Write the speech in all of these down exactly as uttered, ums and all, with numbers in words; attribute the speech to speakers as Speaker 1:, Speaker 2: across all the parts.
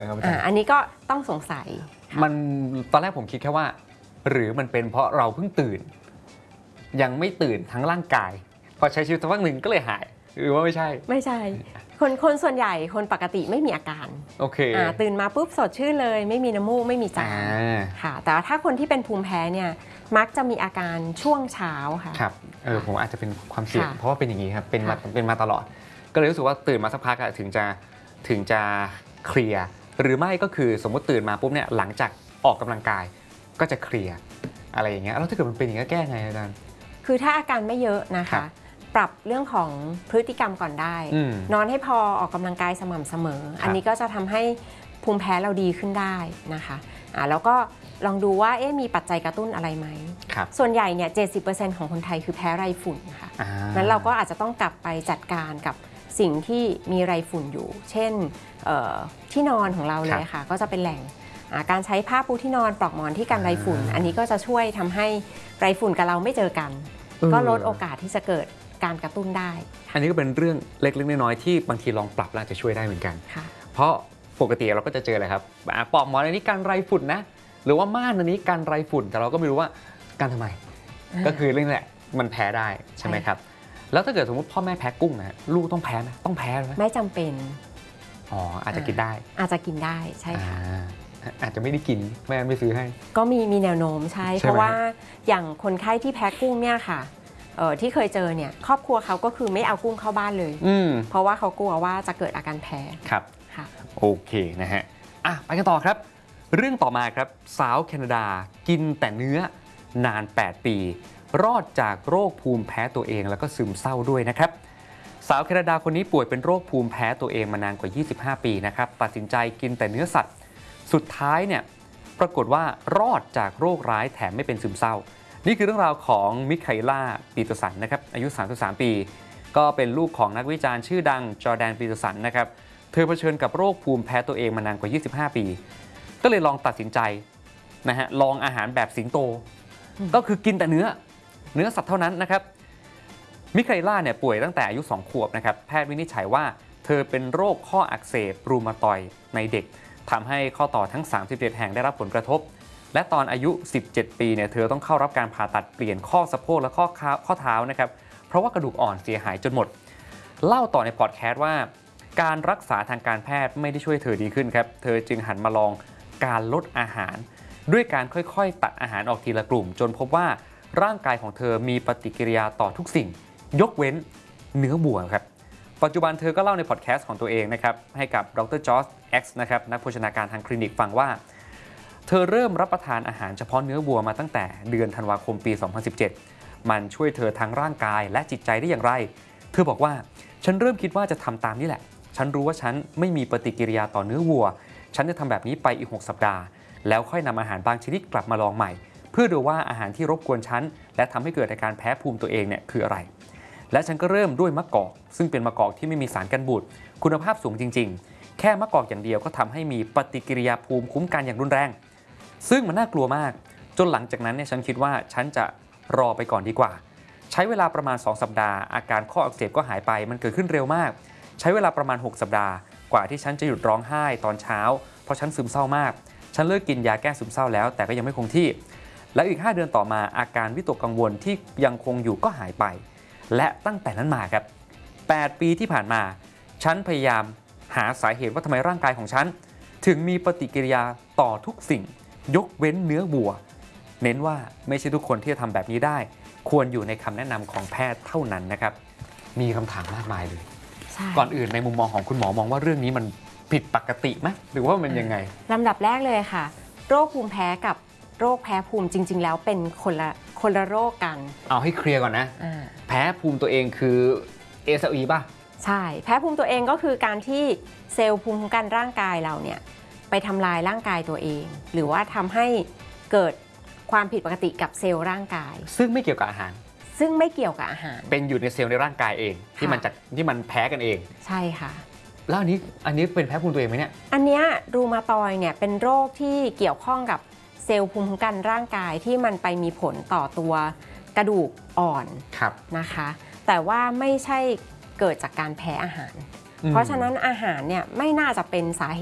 Speaker 1: อันนี้ก็ต้องสงสัย
Speaker 2: มันตอนแรกผมคิดแค่ว่าหรือมันเป็นเพราะเราเพิ่งตื่นยังไม่ตื่นทั้งร่างกายพอใช้ชีวิตสักพักหนึ่งก็เลยหายหรือว่าไม่ใช่
Speaker 1: ไม่ใช่คนคนส่วนใหญ่คนปกติไม่มีอาการ
Speaker 2: โอเค
Speaker 1: ตื่นมาปุ๊บสดชื่นเลยไม่มีน้ำมูกไม่มีจามค่ะแต่ถ้าคนที่เป็นภูมิแพ้เนี่ยมักจะมีอาการช่วงเช้าค่ะ
Speaker 2: ครับเออผมอาจจะเป็นความเสี่ยงเพราะว่าเป็นอย่างนี้ครับเป็นมาเป็นมาตลอดก็เลยรู้สึกว่าตื่นมาสักพักถึงจะถึงจะเคลียร์หรือไม่ก็คือสมมติตื่นมาปุ๊บเนี่ยหลังจากออกกำลังกายก็จะเคลียร์อะไรอย่างเงี้ยแล้วถ้าเกิดมันเป็นอย่างนี้แก้ไงอาจารย์
Speaker 1: คือถ้าอาการไม่เยอะนะคะปรับเรื่องของพฤติกรรมก่อนได้นอนให้พอออกกำลังกายสม่ำเสมออันนี้ก็จะทำให้ภูมิแพ้เราดีขึ้นได้นะคะอ่าแล้วก็ลองดูว่าเอ๊ะมีปัจจัยกระตุ้นอะไรไหมส่วนใหญ่เนี่ย เจ็ดสิบเปอร์เซ็นต์ ของคนไทยคือแพ้ไรฝุ่นค่ะนั้นเราก็อาจจะต้องกลับไปจัดการกับสิ่งที่มีไรฝุ่นอยู่เช่นที่นอนของเราเลยค่ะก็จะเป็นแหล่งการใช้ผ้าปูที่นอนปลอกหมอนที่กันไรฝุ่นอันนี้ก็จะช่วยทำให้ไรฝุ่นกับเราไม่เจอกันก็ลดโอกาสที่จะเกิดการกระตุ้นได้
Speaker 2: อันนี้ก็เป็นเรื่องเล็กๆน้อยๆที่บางทีลองปรับแล้วจะช่วยได้เหมือนกันเพราะปกติเราก็จะเจอเลยครับปลอกหมอนอันนี้กันไรฝุ่นนะหรือว่าม่านอันนี้กันไรฝุ่นแต่เราก็ไม่รู้ว่ากันทำไมก็คือเรื่องแหละมันแพ้ได้ใช่ไหมครับแล้วถ้าเกิดสมมติพ่อแม่แพ้กุ้งนะลูกต้องแพ้ไหมต้องแพ้ไหม
Speaker 1: ไม่จำเป็น
Speaker 2: อ๋ออาจจะกินได้
Speaker 1: อาจจะกินได้ใช่ค่ะ
Speaker 2: อาจจะไม่ได้กินแม่ไม่ซื้อให้
Speaker 1: ก็มีมีแนวโน้มใช่เพราะว่าอย่างคนไข้ที่แพ้กุ้งเนี่ยค่ะที่เคยเจอเนี่ยครอบครัวเขาก็คือไม่เอากุ้งเข้าบ้านเลยเพราะว่าเขากลัวว่าจะเกิดอาการแพ้
Speaker 2: ครับค่ะโอเคนะฮะอ่ะไปกันต่อครับเรื่องต่อมาครับสาวแคนาดากินแต่เนื้อนานแปดปีรอดจากโรคภูมิแพ้ตัวเองแล้วก็ซึมเศร้าด้วยนะครับสาวแคนาดาคนนี้ป่วยเป็นโรคภูมิแพ้ตัวเองมานานกว่ายี่สิบห้าปีนะครับตัดสินใจกินแต่เนื้อสัตว์สุดท้ายเนี่ยปรากฏว่ารอดจากโรคร้ายแถมไม่เป็นซึมเศร้านี่คือเรื่องราวของมิคาเอล่าปีเตอร์สันนะครับอายุสามสิบสามปีก็เป็นลูกของนักวิจารณ์ชื่อดังจอร์แดนปีเตอร์สันนะครับเธอเผชิญกับโรคภูมิแพ้ตัวเองมานานกว่ายี่สิบห้าปีก็เลยลองตัดสินใจนะฮะลองอาหารแบบสิงโตก็คือกินแต่เนื้อเนื้อสัตว์เท่านั้นนะครับมิคาเอล่าเนี่ยป่วยตั้งแต่อายุสองขวบนะครับแพทย์วินิจฉัยว่าเธอเป็นโรคข้ออักเสบรูมาตอยด์ในเด็กทำให้ข้อต่อทั้งสามสิบเจ็ดแห่งได้รับผลกระทบและตอนอายุสิบเจ็ดปีเนี่ยเธอต้องเข้ารับการผ่าตัดเปลี่ยนข้อสะโพกและข้อข้อเท้านะครับเพราะว่ากระดูกอ่อนเสียหายจนหมดเล่าต่อในพอดแคสต์ว่าการรักษาทางการแพทย์ไม่ได้ช่วยเธอดีขึ้นครับเธอจึงหันมาลองการลดอาหารด้วยการค่อยๆตัดอาหารออกทีละกลุ่มจนพบว่าร่างกายของเธอมีปฏิกิริยาต่อทุกสิ่งยกเว้นเนื้อวัวครับปัจจุบันเธอก็เล่าในพอดแคสต์ของตัวเองนะครับให้กับดรจอร์จเอ็กซ์นะครับนักโภชนาการทางคลินิกฟังว่าเธอเริ่มรับประทานอาหารเฉพาะเนื้อวัวมาตั้งแต่เดือนธันวาคมปีสองพันสิบเจ็ดมันช่วยเธอทั้งร่างกายและจิตใจได้อย่างไรเธอบอกว่าฉันเริ่มคิดว่าจะทำตามนี่แหละฉันรู้ว่าฉันไม่มีปฏิกิริยาต่อเนื้อวัวฉันจะทำแบบนี้ไปอีกหกสัปดาห์แล้วค่อยนำอาหารบางชนิดกลับมาลองใหม่เพื่อดูว่าอาหารที่รบกวนฉันและทำให้เกิดอาการแพ้ภูมิตัวเองเนี่ยคืออะไรและฉันก็เริ่มด้วยมะกอกซึ่งเป็นมะกอกที่ไม่มีสารกันบูดคุณภาพสูงจริงๆแค่มะกอกอย่างเดียวก็ทำให้มีปฏิกิริยาภูมิคุ้มกันอย่างรุนแรงซึ่งมันน่ากลัวมากจนหลังจากนั้นเนี่ยฉันคิดว่าฉันจะรอไปก่อนดีกว่าใช้เวลาประมาณสองสัปดาห์อาการข้ออักเสบก็หายไปมันเกิดขึ้นเร็วมากใช้เวลาประมาณหกสัปดาห์กว่าที่ฉันจะหยุดร้องไห้ตอนเช้าเพราะฉันซึมเศร้ามากฉันเลิกกินยาแก้ซึมเศร้าแล้วแต่ก็ยังไม่คงที่แล้วอีกห้าเดือนต่อมาอาการวิตกกังวลที่ยังคงอยู่ก็หายไปและตั้งแต่นั้นมาครับแปดปีที่ผ่านมาฉันพยายามหาสาเหตุว่าทำไมร่างกายของฉันถึงมีปฏิกิริยาต่อทุกสิ่งยกเว้นเนื้อวัวเน้นว่าไม่ใช่ทุกคนที่จะทำแบบนี้ได้ควรอยู่ในคำแนะนำของแพทย์เท่านั้นนะครับมีคำถามมากมายเลยก่อนอื่นในมุมมองของคุณหมอมองว่าเรื่องนี้มันผิดปกติไหมหรือว่ามันยังไง
Speaker 1: ลำดับแรกเลยค่ะโรคภูมิแพ้กับโรคแพ้ภูมิจริงๆแล้วเป็นคนละคนละโรคกัน
Speaker 2: เอาให้เคลียร์ก่อนนะแพ้ภูมิตัวเองคือ เอ เอส อี ป่ะ
Speaker 1: ใช่แพ้ภูมิตัวเองก็คือการที่เซลล์ภูมิคุ้มกันร่างกายเราเนี่ยไปทำลายร่างกายตัวเองหรือว่าทำให้เกิดความผิดปกติกับเซลล์ร่างกาย
Speaker 2: ซึ่งไม่เกี่ยวกับอาหาร
Speaker 1: ซึ่งไม่เกี่ยวกับอาหาร
Speaker 2: เป็นอยู่ในเซลล์ในร่างกายเองที่มันจะที่มันแพ้กันเอง
Speaker 1: ใช่ค่ะ
Speaker 2: แล้วอันนี้อันนี้เป็นแพ้ภูมิตัวเองไหมเนี่ย
Speaker 1: อันนี้รูมาตอยเนี่ยเป็นโรคที่เกี่ยวข้องกับเซลล์ภูมิคุ้มกันร่างกายที่มันไปมีผลต่อตัวกระดูกอ่อนนะคะแต่ว่าไม่ใช่เกิดจากการแพ้อาหารเพราะฉะนั้นอาหารเนี่ยไม่น่าจะเป็นสาเหตุ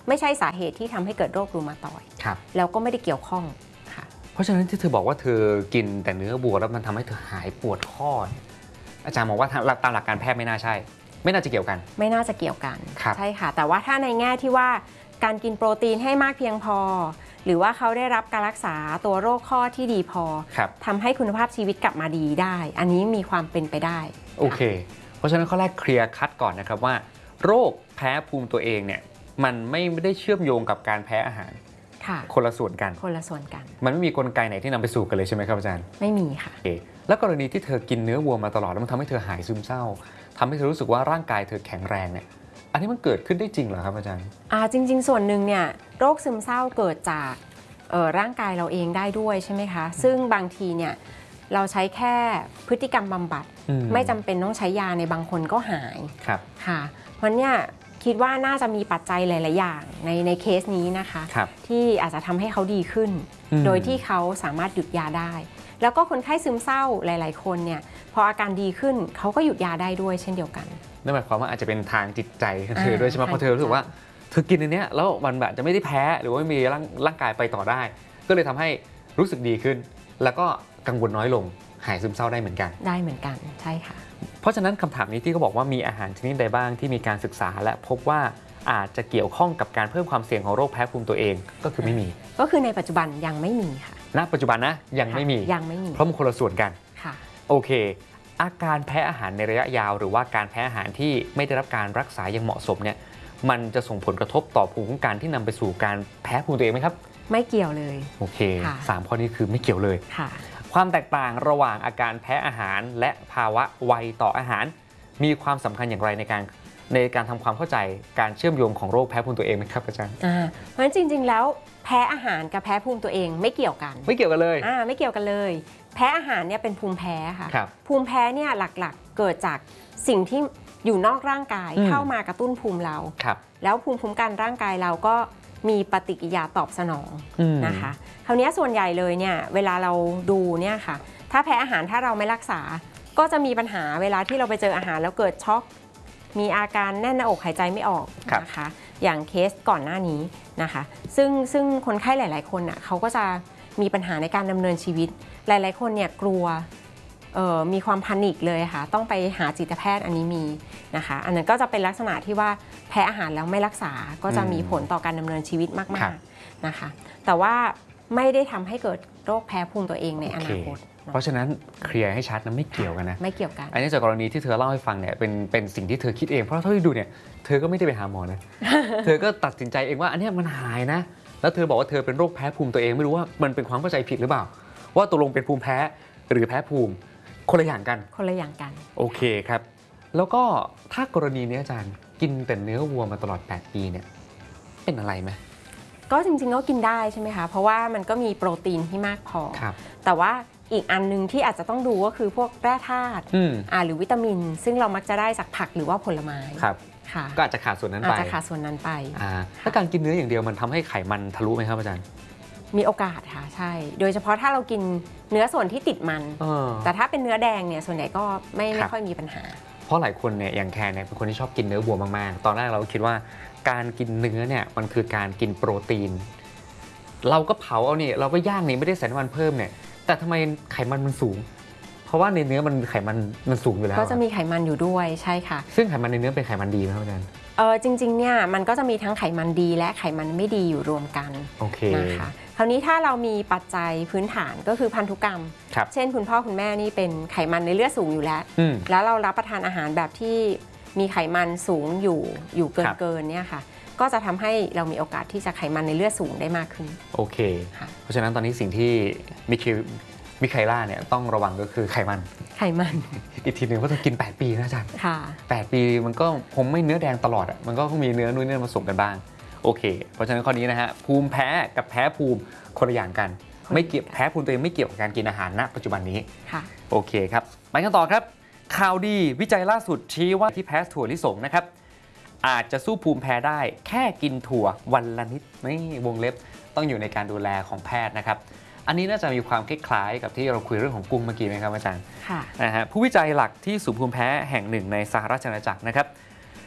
Speaker 1: ไม่ใช่สาเหตุที่ทำให้เกิดโรครูมาตอยด์แล้วก็ไม่ได้เกี่ยวข้องค่ะ
Speaker 2: เพราะฉะนั้นที่เธอบอกว่าเธอกินแต่เนื้อวัวแล้วมันทำให้เธอหายปวดข้ออาจารย์มองว่าตามหลักการแพทย์ไม่น่าใช่ไม่น่าจะเกี่ยวกัน
Speaker 1: ไม่น่าจะเกี่ยวกันใช่ค่ะแต่ว่าถ้าในแง่ที่ว่าการกินโปรตีนให้มากเพียงพอหรือว่าเขาได้รับการรักษาตัวโรคข้อที่ดีพอทำให้คุณภาพชีวิตกลับมาดีได้อันนี้มีความเป็นไปได้
Speaker 2: โอเคเพราะฉะนั้นข้อแรกเคลียร์คัดก่อนนะครับว่าโรคแพ้ภูมิตัวเองเนี่ยมันไม่ได้เชื่อมโยงกับการแพ้อาหารคนละส่วนกัน
Speaker 1: คนละส่วนกัน
Speaker 2: มันไม่มีกลไกไหนที่นำไปสู่กันเลยใช่ไหมครับอาจารย์
Speaker 1: ไม่มีค่ะ
Speaker 2: โอเคแล้วกรณีที่เธอกินเนื้อวัวมาตลอดแล้วมันทำให้เธอหายซึมเศร้าทำให้เธอรู้สึกว่าร่างกายเธอแข็งแรงเนี่ยอันนี้มันเกิดขึ้นได้จริงเหรอครับอาจารย์
Speaker 1: อ่าจริงๆส่วนหนึ่งเนี่ยโรคซึมเศร้าเกิดจากร่างกายเราเองได้ด้วยใช่ไหมคะซึ่งบางทีเนี่ยเราใช้แค่พฤติกรรมบำบัดไม่จำเป็นต้องใช้ยาในบางคนก็หาย
Speaker 2: ครับ
Speaker 1: ค่ะเพราะเนี่ยคิดว่าน่าจะมีปัจจัยหลายๆอย่างในในเคสนี้นะคะที่อาจจะทำให้เขาดีขึ้นโดยที่เขาสามารถหยุดยาได้แล้วก็คนไข้ซึมเศร้าหลายๆคนเนี่ยพออาการดีขึ้นเขาก็หยุดยาได้ด้วยเช่นเดียวกัน
Speaker 2: นั่นหมายความว่าอาจจะเป็นทางจิตใจของเธอด้วยใช่ไหมเพราะเธอรู้สึกว่าเธอกินอันนี้แล้วมันแบบจะไม่ได้แพ้หรือว่าไม่มีร่างร่างกายไปต่อได้ก็เลยทำให้รู้สึกดีขึ้นแล้วก็กังวลน้อยลงหายซึมเศร้าได้เหมือนกัน
Speaker 1: ได้เหมือนกันใช่ค่ะ
Speaker 2: เพราะฉะนั้นคำถามนี้ที่เขาบอกว่ามีอาหารชนิดใดบ้างที่มีการศึกษาและพบว่าอาจจะเกี่ยวข้องกับการเพิ่มความเสี่ยงของโรคแพ้ภูมิตัวเองก็คือไม่มี
Speaker 1: ก็คือในปัจจุบันยังไม่มีค่ะ
Speaker 2: ณปัจจุบันนะยังไม่มี
Speaker 1: ยังไม่มี
Speaker 2: เพราะมันคนละส่วนกัน
Speaker 1: ค่ะ
Speaker 2: โอเคอาการแพ้อาหารในระยะยาวหรือว่าการแพ้อาหารที่ไม่ได้รับการรักษาอย่างเหมาะสมเนี่ยมันจะส่งผลกระทบต่อภูมิคุ้มกันที่นำไปสู่การแพ้ภูมิตัวเองไหมครับ
Speaker 1: ไม่เกี่ยวเลย
Speaker 2: โอเคสามข้อนี้คือไม่เกี่ยวเลย
Speaker 1: ค่ะ
Speaker 2: ความแตกต่างระหว่างอาการแพ้อาหารและภาวะไวต่ออาหารมีความสำคัญอย่างไรในการในการทำความเข้าใจการเชื่อมโยงของโรคแพ้ภูมิตัวเองไหมครับอาจารย์
Speaker 1: อ่าเพราะฉะนั้นจริงๆแล้วแพ้อาหารกับแพ้ภูมิตัวเองไม่เกี่ยวกัน
Speaker 2: ไม่เกี่ยวกันเลย
Speaker 1: อ่าไม่เกี่ยวกันเลยแพ้อาหารเนี่ยเป็นภูมิแพ้ค่ะภูมิแพ้เนี่ยหลักๆเกิดจากสิ่งที่อยู่นอกร่างกายเข้ามากระตุ้นภูมิเราแล้วภูมิคุ้มกันร่างกายเราก็มีปฏิกิริยาตอบสนองนะคะคราวนี้ส่วนใหญ่เลยเนี่ยเวลาเราดูเนี่ยค่ะถ้าแพ้อาหารถ้าเราไม่รักษาก็จะมีปัญหาเวลาที่เราไปเจออาหารแล้วเกิดช็อกมีอาการแน่นหน้าอกหายใจไม่ออกนะคะอย่างเคสก่อนหน้านี้นะคะซึ่งซึ่งคนไข้หลายๆคนอ่ะเขาก็จะมีปัญหาในการดำเนินชีวิตหลายๆคนเนี่ยกลัวมีความแพนิคเลยค่ะต้องไปหาจิตแพทย์อันนี้มีนะคะอันนั้นก็จะเป็นลักษณะที่ว่าแพ้อาหารแล้วไม่รักษาก็จะมีผลต่อการดำเนินชีวิตมากๆนะคะแต่ว่าไม่ได้ทำให้เกิดโรคแพ้ภูมิตัวเองในอนาคต
Speaker 2: เพราะฉะนั้นเคลียร์ให้ชัดนะไม่เกี่ยวกันนะ
Speaker 1: ไม่เกี่ยวกัน
Speaker 2: อันนี้จากกรณีที่เธอเล่าให้ฟังเนี่ยเป็นเป็นสิ่งที่เธอคิดเองเพราะเท่าที่ดูเนี่ยเธอก็ไม่ได้ไปหาหมอนะ เธอก็ตัดสินใจเองว่าอันนี้มันหายนะแล้วเธอบอกว่าเธอเป็นโรคแพ้ภูมิตัวเองไม่รู้ว่ามันเป็นความเข้าใจผิดหรือเปล่าว่าตกลงเป็นภูมิแพ้หรือแพ้ภูมิคนละอย่างกัน
Speaker 1: คนละอย่างกัน
Speaker 2: โอเคครับแล้วก็ถ้ากรณีนี้อาจารย์กินแต่เนื้อวัวมาตลอดแปดปีเนี่ยเป็นอะไรไหม
Speaker 1: ก็จริงๆก็กินได้ใช่ไหมคะเพราะว่ามันก็มีโปรตีนที่มากพอแต่ว่าอีกอันนึงที่อาจจะต้องดูก็คือพวกแร่ธาตุหรือวิตามินซึ่งเรามักจะได้จากผักหรือว่าผลไม้
Speaker 2: ครับก็อาจจะขาดส่วนนั้นไป
Speaker 1: อาจจะขาดส่วนนั้นไป
Speaker 2: ถ้าการกินเนื้ออย่างเดียวมันทำให้ไขมันทะลุไหมครับอาจารย์
Speaker 1: มีโอกาสค่ะใช่โดยเฉพาะถ้าเรากินเนื้อส่วนที่ติดมันแต่ถ้าเป็นเนื้อแดงเนี่ยส่วนใหญ่ก็ไม่ไม่ค่อยมีปัญหา
Speaker 2: เพราะหลายคนเนี่ยอย่างแคร์เนี่ยเป็นคนที่ชอบกินเนื้อวัวมากๆตอนแรกเราคิดว่าการกินเนื้อเนี่ยมันคือการกินโปรตีนเราก็เผาเอาเนี่ยเราก็ย่างนี่ไม่ได้ใส่น้ำมันเพิ่มเนี่ยแต่ทำไมไขมันมันสูงเพราะว่าในเนื้อมันไขมันมันสูงอยู่แล้ว
Speaker 1: ก็จะมีไขมันอยู่ด้วยใช่ค่ะ
Speaker 2: ซึ่งไขมันในเนื้อเป็นไขมันดีไหมครับอาจารย์
Speaker 1: เออจริงๆเนี่ยมันก็จะมีทั้งไขมันดีและไขมันไม่ดีอยู่รวมกัน
Speaker 2: โอเค
Speaker 1: นะคะคราวนี้ถ้าเรามีปัจจัยพื้นฐานก็คือพันธุกรรมเช่นคุณพ่อคุณแม่นี่เป็นไขมันในเลือดสูงอยู่แล้วแล้วเรารับประทานอาหารแบบที่มีไขมันสูงอยู่อยู่เกินเกินเนี่ยค่ะก็จะทำให้เรามีโอกาสที่จะไขมันในเลือดสูงได้มากขึ้น
Speaker 2: โอเคเพราะฉะนั้นตอนนี้สิ่งที่มิเคมิเคล่าเนี่ยต้องระวังก็คือไขมัน
Speaker 1: ไขมัน
Speaker 2: อีกทีหนึ่งว่าต้องกินแปดปีนะอาจารย์ค่ะแปดปีมันก็คงไม่เนื้อแดงตลอดอ่ะมันก็คงมีเนื้อนุ่นนี่ผสมกันบ้างโอเคเพราะฉะนั้นข้อนี้นะฮะภูมิแพ้กับแพ้ภูมิคนละอย่างกันไม่เกี่ยวแพ้ภูมิตัวเองไม่เกี่ยวกับการกินอาหารณปัจจุบันนี้
Speaker 1: ค่ะ
Speaker 2: โอเคครับไปกันต่อครับข่าวดีวิจัยล่าสุดชี้ว่าที่แพ้ถั่วลิสงนะครับอาจจะสู้ภูมิแพ้ได้แค่กินถั่ววันละนิดนี่วงเล็บต้องอยู่ในการดูแลของแพทย์นะครับอันนี้น่าจะมีความคล้ายๆกับที่เราคุยเรื่องของกุ้งเมื่อกี้ไหมครับอาจารย์
Speaker 1: ค่ะ
Speaker 2: นะฮะผู้วิจัยหลักที่ศูนย์ภูมิแพ้แห่งหนึ่งในสหราชอาณาจักรนะครับ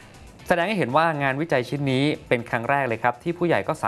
Speaker 2: แสดงให้เห็นว่างานวิจัยชิ้นนี้เป็นครั้งแรกเลยครับที่ผู้ใหญ่ก็สามารถ